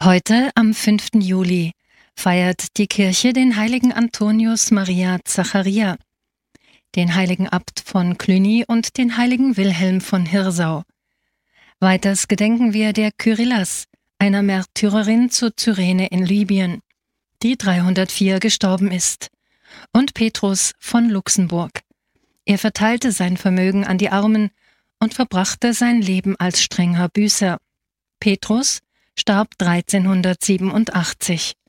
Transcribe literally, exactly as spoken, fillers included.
Heute, am fünften Juli, feiert die Kirche den heiligen Antonius Maria Zacharia, den heiligen Abt von Cluny und den heiligen Wilhelm von Hirsau. Weiters gedenken wir der Kyrillus, einer Märtyrerin zu Cyrene in Libyen, die dreihundertvier gestorben ist, und Petrus von Luxemburg. Er verteilte sein Vermögen an die Armen und verbrachte sein Leben als strenger Büßer. Petrus starb dreizehnhundertsiebenundachtzig.